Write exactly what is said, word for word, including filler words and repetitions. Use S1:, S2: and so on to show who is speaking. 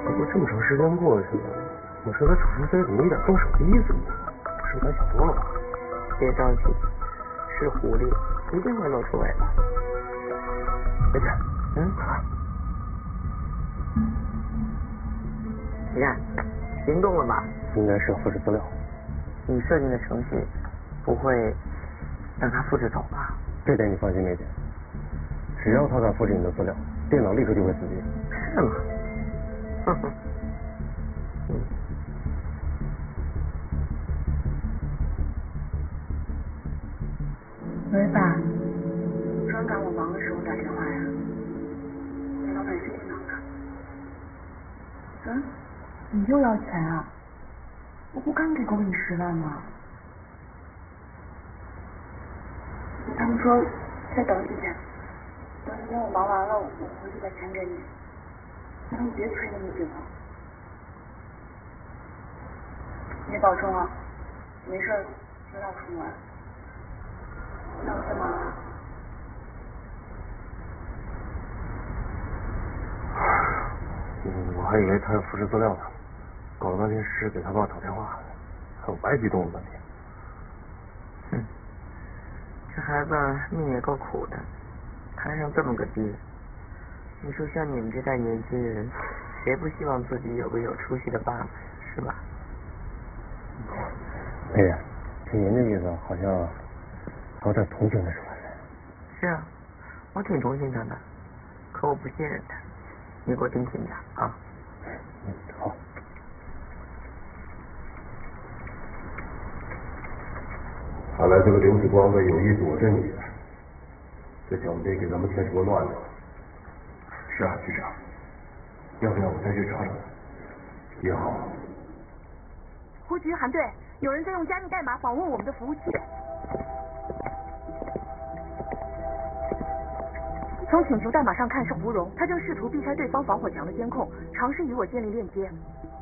S1: 可都这么长时间过去了，你说他楚书飞怎么一点动手的意思没有？是不是咱想多了吧？
S2: 别着急，是狐狸，一定会露出尾巴。
S1: 别介，
S2: 嗯，你看，行动了吧？
S1: 应该是复制资料。
S2: 你设定的程序不会让它复制走吧？
S1: 这点你放心，梅姐。只要他敢复制你的资料，电脑立刻就会死机。
S2: 是吗？哼哼。嗯。
S3: 喂，爸，专赶我忙的时候打电话呀？你老板是挺忙的。嗯？你又要钱啊？我不刚给过你十万吗？他们说再等几天，等几天我忙完了，我回去把钱给你。让你别催那么紧了。你保重啊，没事尽量出门。那我先忙了。
S1: 我还以为他要复制资料呢，搞了半天是给他爸打电话，我白激动了半天。
S2: 哼，这孩子命也够苦的，摊上这么个爹。你说像你们这代年轻人，谁不希望自己有个有出息的爸爸，是吧？
S1: 哎呀，听您这意思，好像有点同情他是吧？
S2: 是啊，我挺同情他的，可我不信任他。你给我盯紧点啊！
S1: 嗯，好。看来这个刘志光在有意躲着你，这小子得给咱们添出个乱子。是啊，局长，要不要我再去找找？也好。
S3: 胡局韩队，有人在用加密代码访问我们的服务器。从请求代码上看是胡荣，他正试图避开对方防火墙的监控，尝试与我建立链接。